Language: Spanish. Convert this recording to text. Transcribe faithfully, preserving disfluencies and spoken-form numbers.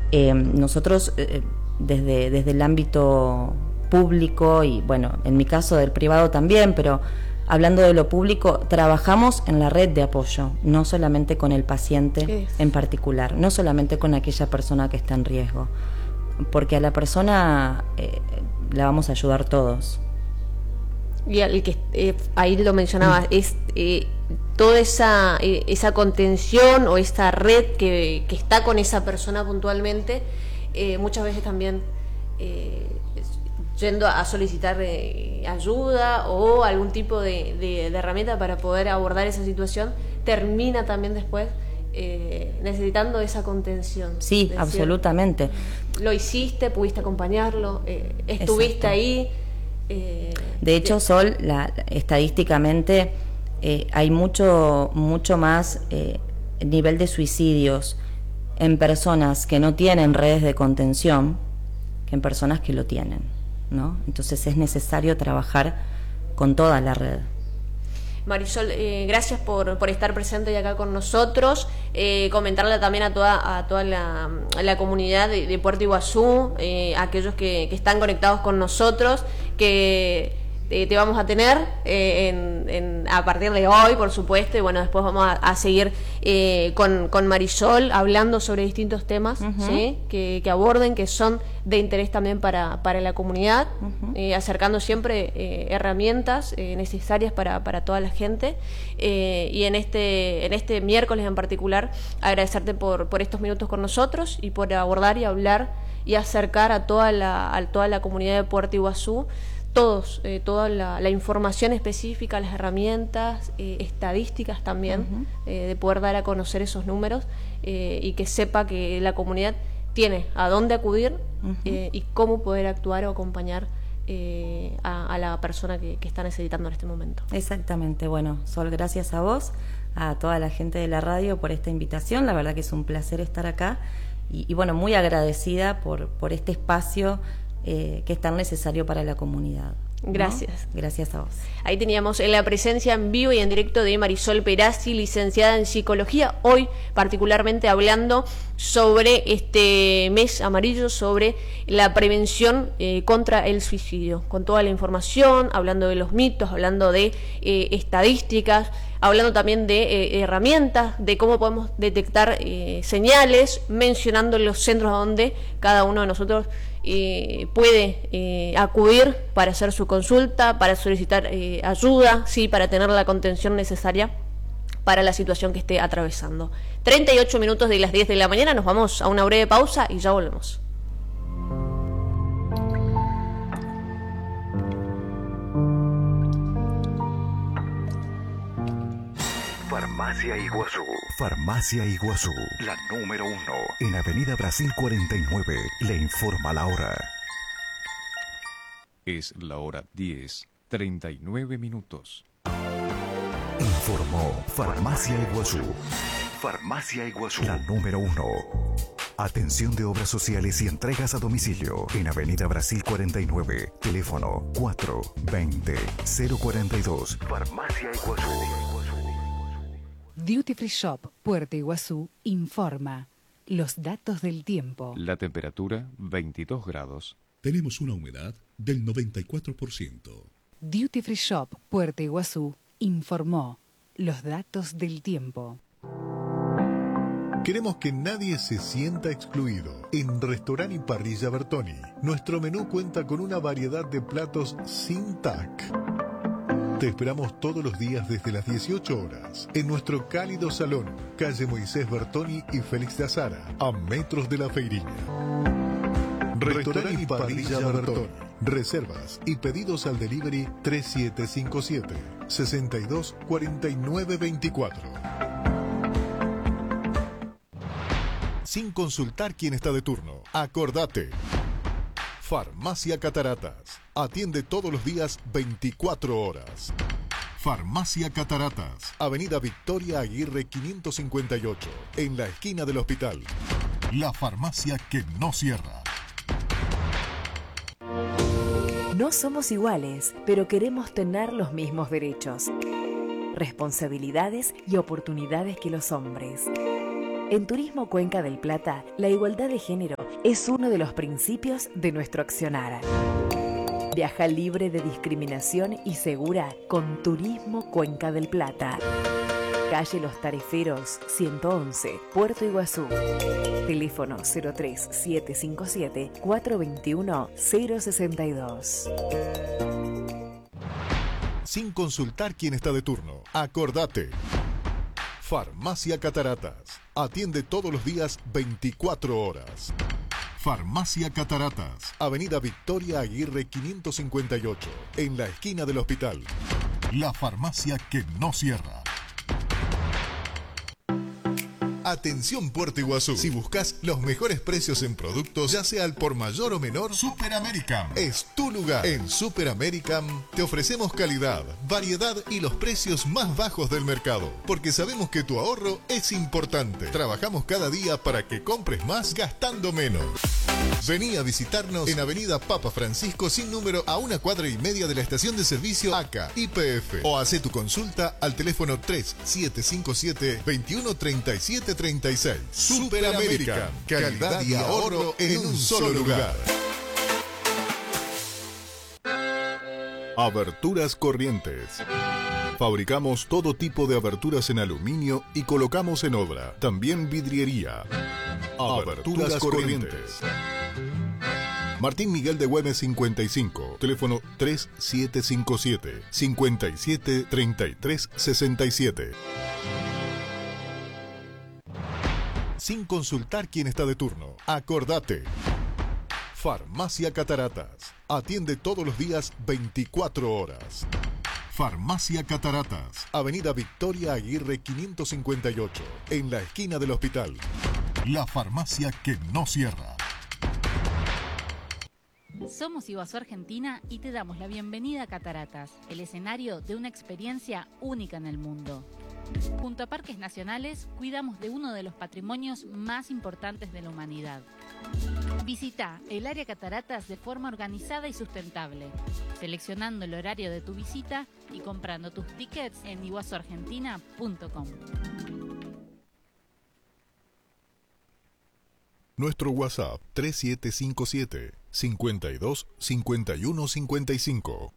Eh, nosotros eh, desde, desde el ámbito público y bueno, en mi caso del privado también, pero hablando de lo público, trabajamos en la red de apoyo, no solamente con el paciente en particular, no solamente con aquella persona que está en riesgo, porque a la persona eh, la vamos a ayudar todos. Y el que eh, ahí lo mencionaba, mm. es eh, toda esa eh, esa contención o esa red que, que está con esa persona puntualmente, eh, muchas veces también eh, yendo a solicitar eh, ayuda o algún tipo de, de, de herramienta para poder abordar esa situación, termina también después eh, necesitando esa contención. Sí, decir, absolutamente. Lo hiciste, pudiste acompañarlo, eh, estuviste Exacto. ahí. Eh, de hecho, Sol, la, estadísticamente eh, hay mucho, mucho más eh, nivel de suicidios en personas que no tienen redes de contención que en personas que lo tienen, ¿no? Entonces es necesario trabajar con toda la red. Marisol, eh, gracias por, por estar presente y acá con nosotros, eh, comentarle también a toda, a toda la, a la comunidad de, de Puerto Iguazú, eh, a aquellos que, que están conectados con nosotros, que eh, te vamos a tener eh, en, en, a partir de hoy, por supuesto, y bueno, después vamos a, a seguir eh, con, con Marisol hablando sobre distintos temas, uh-huh. ¿sí? que, que aborden, que son de interés también para, para la comunidad, uh-huh. eh, acercando siempre eh, herramientas eh, necesarias para, para toda la gente, eh, y en este, en este miércoles en particular, agradecerte por, por estos minutos con nosotros y por abordar y hablar y acercar a toda la, a toda la comunidad de Puerto Iguazú todos, eh, toda la, la información específica, las herramientas, eh, estadísticas también, uh-huh. eh, de poder dar a conocer esos números, eh, y que sepa que la comunidad tiene a dónde acudir, uh-huh. eh, y cómo poder actuar o acompañar eh, a, a la persona que, que está necesitando en este momento. Exactamente. Bueno, Sol, gracias a vos, a toda la gente de la radio por esta invitación. La verdad que es un placer estar acá y, y bueno, muy agradecida por, por este espacio Eh, que es tan necesario para la comunidad, ¿no? Gracias. Gracias a vos. Ahí teníamos la presencia en vivo y en directo de Marisol Perazzi, licenciada en Psicología, hoy particularmente hablando sobre este mes amarillo, sobre la prevención eh, contra el suicidio, con toda la información, hablando de los mitos, hablando de eh, estadísticas, hablando también de eh, herramientas, de cómo podemos detectar eh, señales, mencionando los centros a donde cada uno de nosotros Eh, puede eh, acudir para hacer su consulta, para solicitar eh, ayuda, sí, para tener la contención necesaria para la situación que esté atravesando. treinta y ocho minutos de las diez de la mañana, nos vamos a una breve pausa y ya volvemos. Farmacia Iguazú. Farmacia Iguazú, la número uno. En Avenida Brasil cuarenta y nueve, le informa la hora. Es la hora diez, treinta y nueve minutos. Informó Farmacia Iguazú. Farmacia Iguazú, la número uno. Atención de obras sociales y entregas a domicilio. En Avenida Brasil cuarenta y nueve. Teléfono cuatro veinte, cero cuarenta y dos. Farmacia Iguazú. Duty Free Shop Puerto Iguazú informa los datos del tiempo. La temperatura veintidós grados. Tenemos una humedad del noventa y cuatro por ciento. Duty Free Shop Puerto Iguazú informó los datos del tiempo. Queremos que nadie se sienta excluido. En Restaurant y Parrilla Bertoni, nuestro menú cuenta con una variedad de platos sin T A C. Te esperamos todos los días desde las dieciocho horas en nuestro cálido salón, calle Moisés Bertoni y Félix de Azara, a metros de la Feiriña. Restaurant y Parrilla Bertoni. Reservas y pedidos al delivery tres siete cinco siete, seis dos cuatro nueve dos cuatro. Sin consultar quién está de turno, acordate. Farmacia Cataratas. Atiende todos los días veinticuatro horas. Farmacia Cataratas. Avenida Victoria Aguirre quinientos cincuenta y ocho. En la esquina del hospital. La farmacia que no cierra. No somos iguales, pero queremos tener los mismos derechos, responsabilidades y oportunidades que los hombres. En Turismo Cuenca del Plata, la igualdad de género es uno de los principios de nuestro accionar. Viaja libre de discriminación y segura con Turismo Cuenca del Plata. Calle Los Tariferos, ciento once, Puerto Iguazú. Teléfono cero tres siete cinco siete, cuatro dos uno, cero seis dos. Sin consultar quién está de turno, acordate. Farmacia Cataratas. Atiende todos los días veinticuatro horas. Farmacia Cataratas, Avenida Victoria Aguirre quinientos cincuenta y ocho, en la esquina del hospital. La farmacia que no cierra. Atención Puerto Iguazú. Si buscas los mejores precios en productos, ya sea al por mayor o menor, Super American es tu lugar. En Super American te ofrecemos calidad, variedad y los precios más bajos del mercado, porque sabemos que tu ahorro es importante. Trabajamos cada día para que compres más gastando menos. Vení a visitarnos en Avenida Papa Francisco sin número, a una cuadra y media de la estación de servicio A C A Y P F, o hace tu consulta al teléfono tres siete cinco siete, veintiuno treinta y siete treinta y seis. Super American, calidad y ahorro en un solo lugar. Aberturas Corrientes. Fabricamos todo tipo de aberturas en aluminio y colocamos en obra. También vidriería. Aberturas Corrientes. Martín Miguel de Güemes cincuenta y cinco, teléfono tres siete cinco siete, cincuenta y siete, treinta y tres sesenta y siete. Sin consultar quién está de turno, acordate. Farmacia Cataratas. Atiende todos los días veinticuatro horas. Farmacia Cataratas, Avenida Victoria Aguirre quinientos cincuenta y ocho, en la esquina del hospital. La farmacia que no cierra. Somos Iguazú Argentina y te damos la bienvenida a Cataratas, el escenario de una experiencia única en el mundo. Junto a Parques Nacionales, cuidamos de uno de los patrimonios más importantes de la humanidad. Visita el área Cataratas de forma organizada y sustentable, seleccionando el horario de tu visita y comprando tus tickets en iguazu argentina punto com. Nuestro WhatsApp tres siete cinco siete, cincuenta y dos, cincuenta y uno, cincuenta y cinco.